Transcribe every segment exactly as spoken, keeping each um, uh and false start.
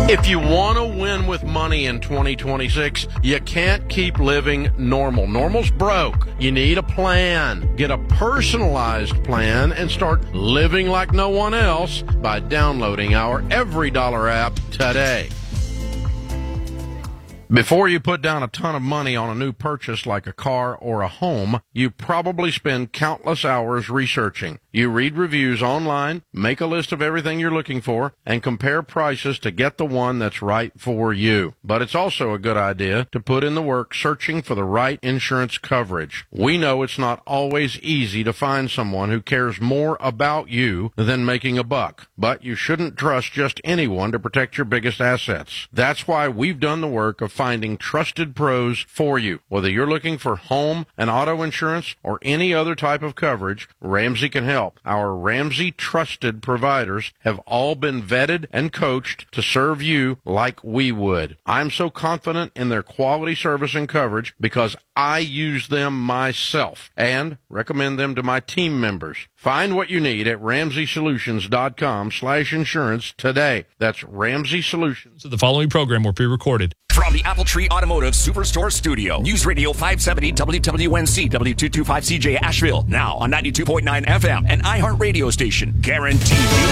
If you want to win with money in twenty twenty-six, you can't keep living normal. Normal's broke. You need a plan. Get a personalized plan and start living like no one else by downloading our Every Dollar app today. Before you put down a ton of money on a new purchase like a car or a home, you probably spend countless hours researching. You read reviews online, make a list of everything you're looking for, and compare prices to get the one that's right for you. But it's also a good idea to put in the work searching for the right insurance coverage. We know it's not always easy to find someone who cares more about you than making a buck, but you shouldn't trust just anyone to protect your biggest assets. That's why we've done the work of finding trusted pros for you. Whether you're looking for home and auto insurance or any other type of coverage, Ramsey can help. Our Ramsey trusted providers have all been vetted and coached to serve you like we would. I'm so confident in their quality service and coverage because I use them myself and recommend them to my team members. Find what you need at ramsey solutions dot com slash insurance today. That's Ramsey Solutions. So the following program will be recorded. From the Apple Tree Automotive Superstore Studio, News Radio five seventy W W N C W two twenty-five C J Asheville, now on ninety-two point nine F M, and iHeart Radio Station, guaranteed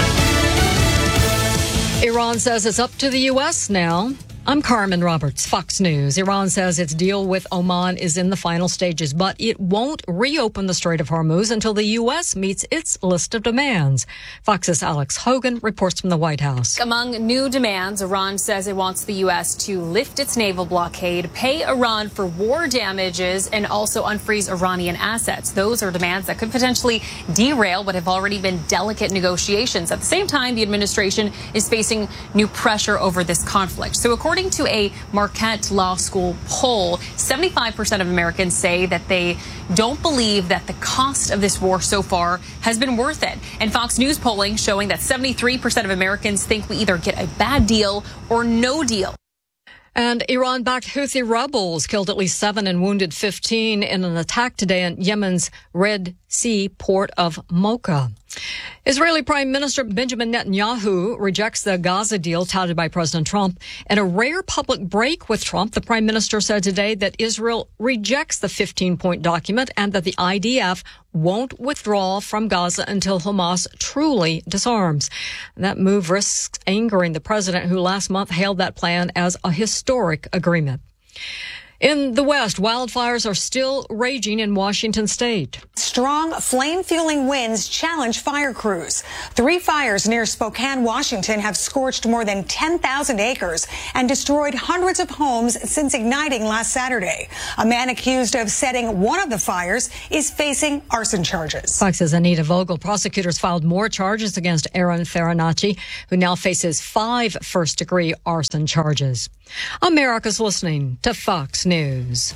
viewing. Iran says it's up to the U S now. I'm Carmen Roberts, Fox News. Iran says its deal with Oman is in the final stages, but it won't reopen the Strait of Hormuz until the U S meets its list of demands. Fox's Alex Hogan reports from the White House. Among new demands, Iran says it wants the U S to lift its naval blockade, pay Iran for war damages, and also unfreeze Iranian assets. Those are demands that could potentially derail what have already been delicate negotiations. At the same time, the administration is facing new pressure over this conflict. So according According to a Marquette Law School poll, seventy-five percent of Americans say that they don't believe that the cost of this war so far has been worth it. And Fox News polling showing that seventy-three percent of Americans think we either get a bad deal or no deal. And Iran-backed Houthi rebels killed at least seven and wounded fifteen in an attack today in Yemen's Red Sea port of Mocha. Israeli Prime Minister Benjamin Netanyahu rejects the Gaza deal touted by President Trump. In a rare public break with Trump, the prime minister said today that Israel rejects the fifteen-point document and that the I D F won't withdraw from Gaza until Hamas truly disarms. That move risks angering the president, who last month hailed that plan as a historic agreement. In the West, wildfires are still raging in Washington state. Strong flame-fueling winds challenge fire crews. Three fires near Spokane, Washington have scorched more than ten thousand acres and destroyed hundreds of homes since igniting last Saturday. A man accused of setting one of the fires is facing arson charges. Fox's Anita Vogel. Prosecutors filed more charges against Aaron Farinacci, who now faces five first-degree arson charges. America's listening to Fox News.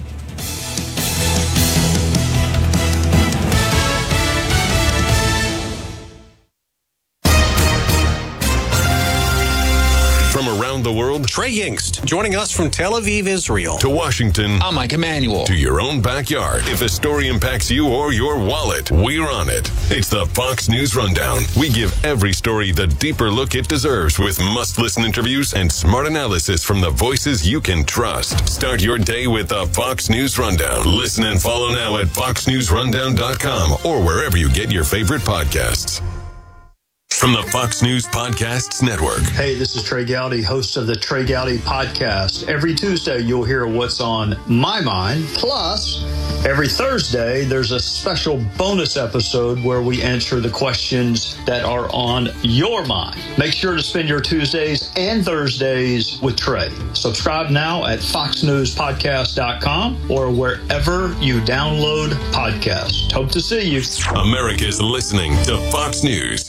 From around the world, Trey Yingst, joining us from Tel Aviv, Israel. To Washington. I'm Mike Emanuel. To your own backyard. If a story impacts you or your wallet, we're on it. It's the Fox News Rundown. We give every story the deeper look it deserves with must-listen interviews and smart analysis from the voices you can trust. Start your day with the Fox News Rundown. Listen and follow now at fox news rundown dot com or wherever you get your favorite podcasts. From the Fox News Podcasts Network. Hey, this is Trey Gowdy, host of the Trey Gowdy Podcast. Every Tuesday, you'll hear what's on my mind. Plus, every Thursday, there's a special bonus episode where we answer the questions that are on your mind. Make sure to spend your Tuesdays and Thursdays with Trey. Subscribe now at fox news podcast dot com or wherever you download podcasts. Hope to see you. America's listening to Fox News.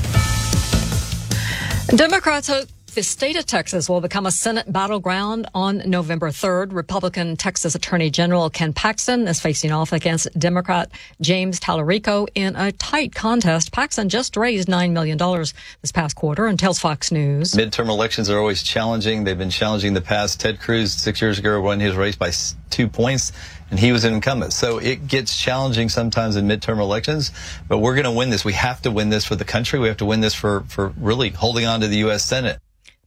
Democrats hope the state of Texas will become a Senate battleground on November third. Republican Texas Attorney General Ken Paxton is facing off against Democrat James Tallarico in a tight contest. Paxton just raised nine million dollars this past quarter and tells Fox News. Midterm elections are always challenging. They've been challenging the past. Ted Cruz, six years ago, won his race by two points, and he was an incumbent. So it gets challenging sometimes in midterm elections, but we're going to win this. We have to win this for the country. We have to win this for, for really holding on to the U S Senate.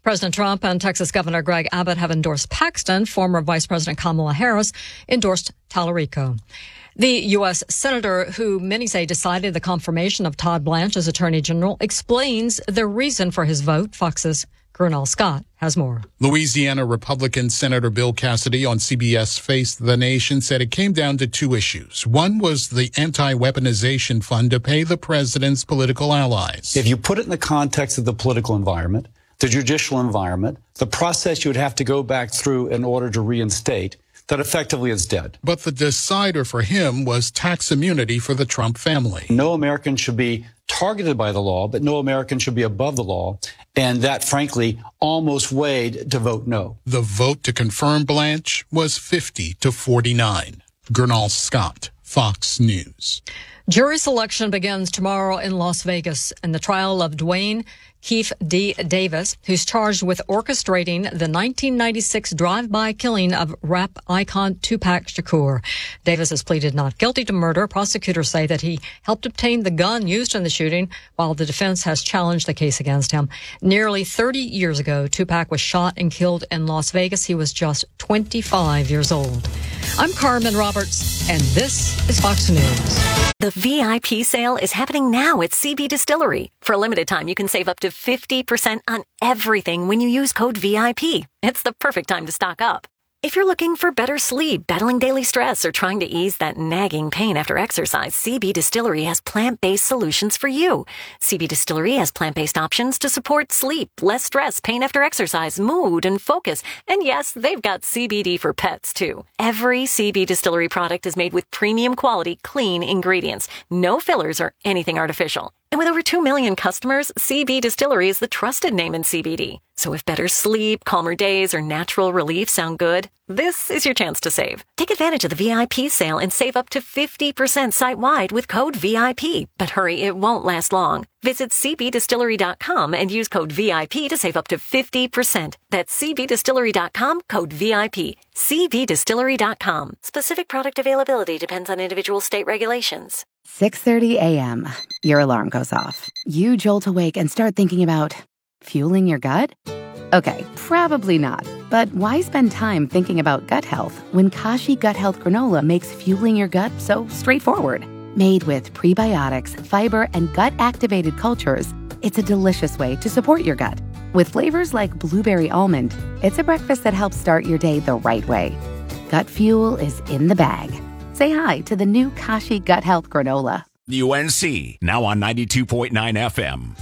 President Trump and Texas Governor Greg Abbott have endorsed Paxton. Former Vice President Kamala Harris endorsed Tallarico. The U S senator who many say decided the confirmation of Todd Blanche as Attorney General explains the reason for his vote. Fox's Gernal Scott has more. Louisiana Republican Senator Bill Cassidy on C B S Face the Nation said it came down to two issues. One was the anti-weaponization fund to pay the president's political allies. If you put it in the context of the political environment, the judicial environment, the process you would have to go back through in order to reinstate, that effectively is dead. But the decider for him was tax immunity for the Trump family. No American should be targeted by the law, but no American should be above the law. And that, frankly, almost weighed to vote no. The vote to confirm Blanche was fifty to forty-nine. Gernal Scott, Fox News. Jury selection begins tomorrow in Las Vegas in the trial of Dwayne Keefe D. Davis, who's charged with orchestrating the nineteen ninety-six drive-by killing of rap icon Tupac Shakur. Davis has pleaded not guilty to murder. Prosecutors say that he helped obtain the gun used in the shooting, while the defense has challenged the case against him. Nearly thirty years ago, Tupac was shot and killed in Las Vegas. He was just twenty-five years old. I'm Carmen Roberts, and this is Fox News. The V I P sale is happening now at C B Distillery. For a limited time, you can save up to fifty percent on everything when you use code V I P. It's the perfect time to stock up. If you're looking for better sleep, battling daily stress, or trying to ease that nagging pain after exercise, C B Distillery has plant-based solutions for you. C B Distillery has plant-based options to support sleep, less stress, pain after exercise, mood, and focus. And yes, they've got C B D for pets, too. Every C B Distillery product is made with premium quality, clean ingredients. No fillers or anything artificial. And with over two million customers, C B Distillery is the trusted name in C B D. So if better sleep, calmer days, or natural relief sound good, this is your chance to save. Take advantage of the V I P sale and save up to fifty percent site-wide with code V I P. But hurry, it won't last long. Visit C B distillery dot com and use code V I P to save up to fifty percent. That's C B distillery dot com, code V I P. C B distillery dot com. Specific product availability depends on individual state regulations. six thirty a.m. Your alarm goes off. You jolt awake and start thinking about fueling your gut? Okay, probably not. But why spend time thinking about gut health when Kashi Gut Health Granola makes fueling your gut so straightforward? Made with prebiotics, fiber, and gut-activated cultures, it's a delicious way to support your gut. With flavors like blueberry almond, it's a breakfast that helps start your day the right way. Gut fuel is in the bag. Say hi to the new Kashi Gut Health Granola. U N C, now on ninety-two point nine F M.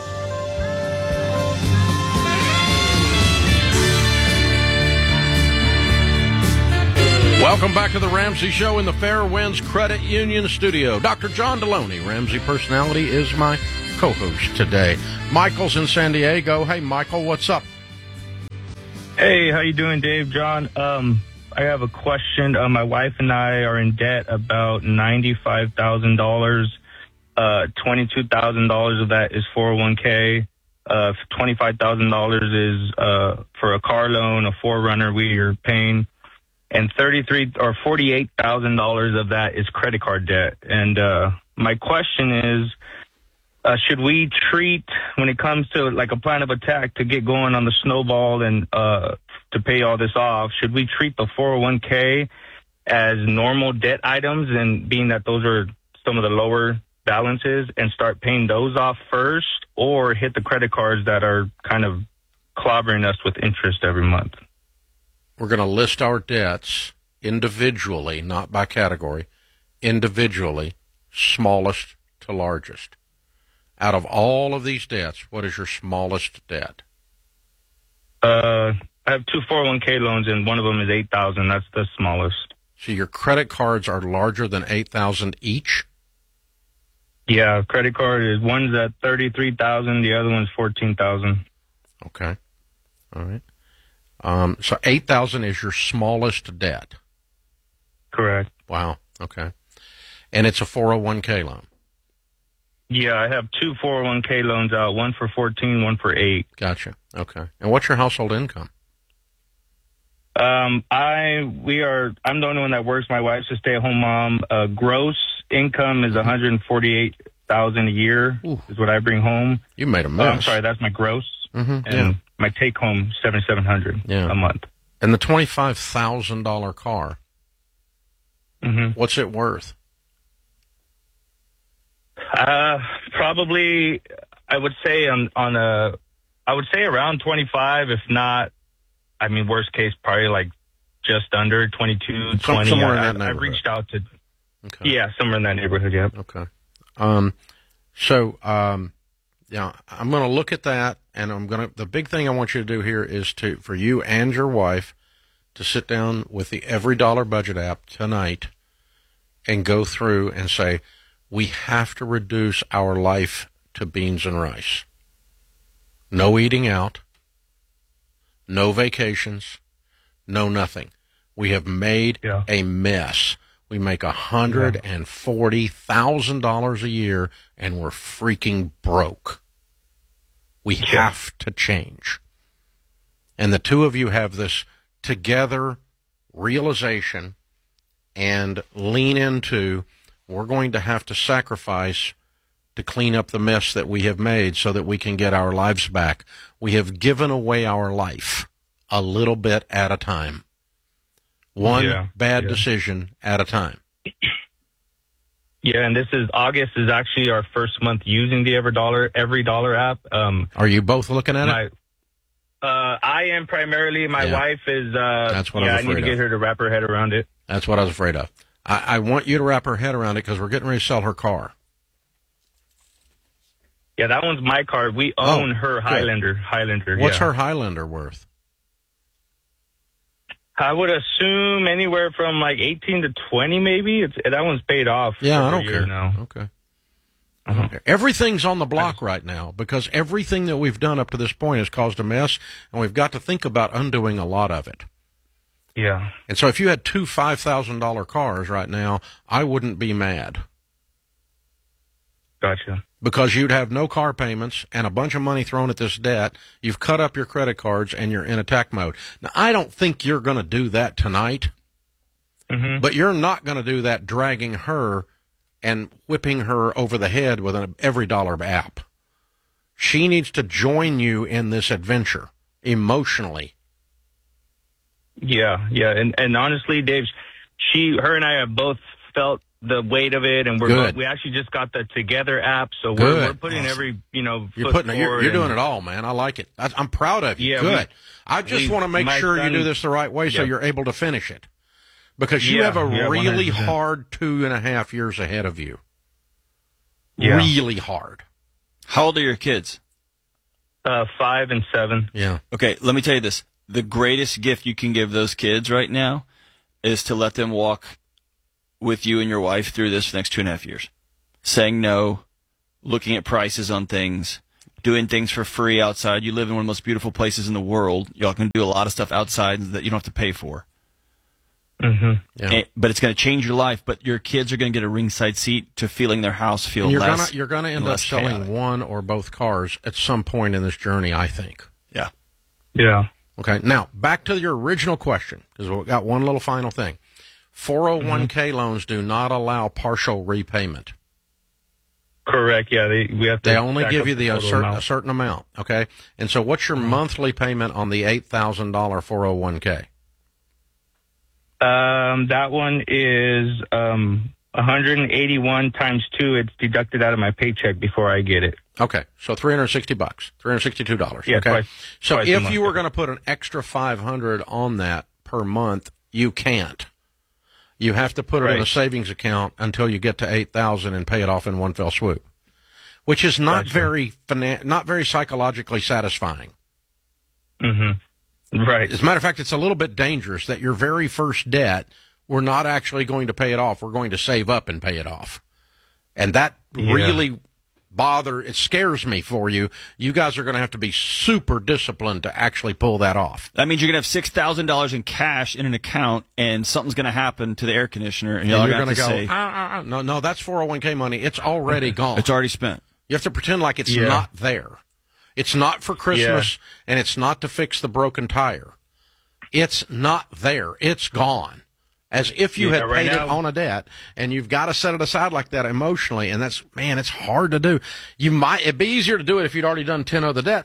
Welcome back to the Ramsey Show in the Fairwinds Credit Union studio. Doctor John Deloney, Ramsey personality, is my co-host today. Michael's in San Diego. Hey, Michael, what's up? Hey, how you doing, Dave? John, um, I have a question. Uh, my wife and I are in debt about ninety-five thousand dollars. Uh, twenty-two thousand dollars of that is four oh one k. Uh, twenty-five thousand dollars is uh, for a car loan, a four runner we are paying. And thirty-three or forty-eight thousand dollars of that is credit card debt. And uh, my question is, uh, should we treat, when it comes to like a plan of attack to get going on the snowball and uh, to pay all this off, should we treat the four oh one k as normal debt items, and being that those are some of the lower balances, and start paying those off first, or hit the credit cards that are kind of clobbering us with interest every month? We're going to list our debts individually, not by category, individually, smallest to largest. Out of all of these debts, what is your smallest debt? Uh, I have two four oh one k loans, and one of them is eight thousand dollars. That's the smallest. So your credit cards are larger than eight thousand dollars each? Yeah, credit card is, one's at thirty-three thousand dollars, the other one's fourteen thousand dollars. Okay. All right. Um, so eight thousand dollars is your smallest debt. Correct. Wow. Okay. And it's a four oh one k loan. Yeah, I have two four oh one k loans out, one for fourteen, one for eight. Gotcha. Okay. And what's your household income? Um, I, we are, I'm the only one that works. My wife's a stay-at-home mom. Uh, gross income is one hundred forty-eight thousand dollars a year. Ooh. Is what I bring home. You made a mess. Uh, I'm sorry, that's my gross. Mm-hmm. And yeah. my take home seventy-seven hundred Yeah. a month. And the twenty-five thousand dollars car, Mm-hmm. what's it worth? Uh, probably, I would say on on a, I would say around twenty-five, if not, I mean, worst case, probably like just under twenty-two, Some- twenty. somewhere in I, that I, I neighborhood. reached out to, Okay. yeah, somewhere in that neighborhood, yeah. Okay. Um, so, um, yeah, I'm going to look at that, and I'm going to, the big thing I want you to do here is to, for you and your wife, to sit down with the Every Dollar Budget app tonight and go through and say, we have to reduce our life to beans and rice. No eating out, no vacations, no nothing. We have made Yeah. a mess. We make one hundred forty thousand dollars a year, and we're freaking broke. We have to change. And the two of you have this together realization and lean into, we're going to have to sacrifice to clean up the mess that we have made so that we can get our lives back. We have given away our life a little bit at a time. One Yeah, bad yeah. decision at a time. Yeah, and this is, August is actually our first month using the Every Dollar, Every Dollar app. Um, Are you both looking at my, it? uh, I am primarily, my Yeah. wife is, uh, That's what I yeah, was I need to afraid get of. her to wrap her head around it. That's what I was afraid of. I, I want you to wrap her head around it because we're getting ready to sell her car. Yeah, that one's my car. We Oh, own her good. Highlander. Highlander. What's yeah. her Highlander worth? I would assume anywhere from like eighteen to twenty, maybe. It's that one's paid off. Yeah, I for a don't year care. now. Okay. Okay. Everything's on the block right now because everything that we've done up to this point has caused a mess, and we've got to think about undoing a lot of it. Yeah. And so if you had two five thousand dollars cars right now, I wouldn't be mad. Gotcha. Because you'd have no car payments and a bunch of money thrown at this debt. You've cut up your credit cards and you're in attack mode. Now, I don't think you're going to do that tonight, Mm-hmm. but you're not going to do that dragging her and whipping her over the head with an Every Dollar app. She needs to join you in this adventure emotionally. Yeah, yeah, and and honestly, Dave, she, her, and I have both felt the weight of it, and we're Good. both, we actually just got the Together app, so Good. we're, we're putting Awesome. every you know You're foot putting, you're, forward you're doing and- it all, man. I like it. I, I'm proud of you. Yeah, Good. we- I just we- want to make my sure you son- do this the right way so Yeah. you're able to finish it. Because you Yeah, have a yeah, really one hundred percent. hard two and a half years ahead of you. Yeah. Really hard. How old are your kids? Uh, five and seven. Yeah. Okay, let me tell you this. The greatest gift you can give those kids right now is to let them walk with you and your wife through this for the next two and a half years. Saying no, looking at prices on things, doing things for free outside. You live in one of the most beautiful places in the world. Y'all can do a lot of stuff outside that you don't have to pay for. Mm-hmm. Yeah. And- but it's going to change your life. But your kids are going to get a ringside seat to feeling their house feel And you're less. gonna you're gonna end and up less selling chaotic. one or both cars at some point in this journey, I think. Yeah. Yeah. Okay. Now back to your original question, because we've got one little final thing. four oh one k loans do not allow partial repayment. Correct. Yeah, they we have to. They only stack give up you the a total certain, amount. a certain amount. Okay. And so, what's your monthly payment on the eight thousand dollar four oh one k? Um, that one is um one hundred eighty-one times two. It's deducted out of my paycheck before I get it. Okay, so three hundred sixty bucks, three hundred sixty-two dollars. Yeah, okay, twice- so twice a if month, you were yeah. going to put an extra five hundred on that per month, you can't. You have to put it in a Right. savings account until you get to eight thousand and pay it off in one fell swoop, which is not Gotcha. very finan- not very psychologically satisfying. Mm-hmm. Right. As a matter of fact, it's a little bit dangerous that your very first debt, we're not actually going to pay it off. We're going to save up and pay it off. And that Yeah. really bother, it scares me for you. You guys are going to have to be super disciplined to actually pull that off. That means you're going to have six thousand dollars in cash in an account, and something's going to happen to the air conditioner, and y'all And are you're going going to to have go, to say, ah, ah, ah. no, no, that's four oh one k money. It's already gone. it's already spent. You have to pretend like it's Yeah. not there. It's not for Christmas, and it's not to fix the broken tire. It's not there. It's gone. As if you Yeah, had right paid it now- on a debt, and you've got to set it aside like that emotionally, and that's, man, it's hard to do. You might, it'd be easier to do it if you'd already done ten other debts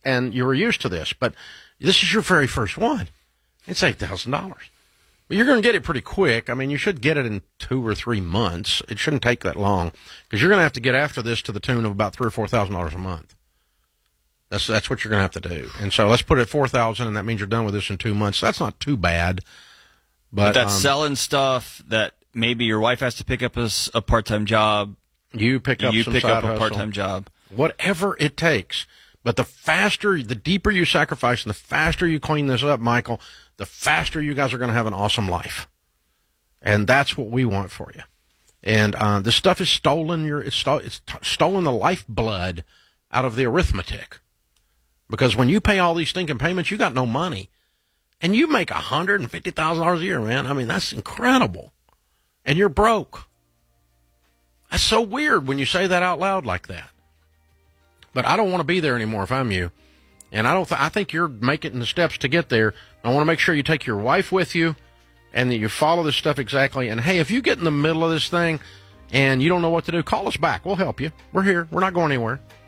and you were used to this, but this is your very first one. It's eight thousand dollars. But you're going to get it pretty quick. I mean, you should get it in two or three months. It shouldn't take that long because you're going to have to get after this to the tune of about three or four thousand dollars a month. That's that's what you're going to have to do. And so let's put it at four thousand, and that means you're done with this in two months. That's not too bad. But, but that's um, selling stuff that maybe your wife has to pick up as a part-time job. You pick up you some pick side up a hustle. part-time job. Whatever it takes. But the faster, the deeper you sacrifice, and the faster you clean this up, Michael, the faster you guys are going to have an awesome life. And that's what we want for you. And uh, this stuff is stolen your it's, sto- it's t- stolen the lifeblood out of the arithmetic. Because when you pay all these stinking payments, you got no money. And you make one hundred fifty thousand dollars a year, man. I mean, that's incredible. And you're broke. That's so weird when you say that out loud like that. But I don't want to be there anymore if I'm you. And I don't. Th- I think you're making the steps to get there. I want to make sure you take your wife with you and that you follow this stuff exactly. And, hey, if you get in the middle of this thing and you don't know what to do, call us back. We'll help you. We're here. We're not going anywhere.